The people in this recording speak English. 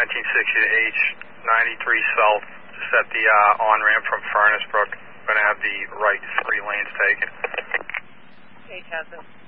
1960 H 93 South, just at the on-ramp from Furnace Brook. Going to have the right 3 lanes taken. H has it.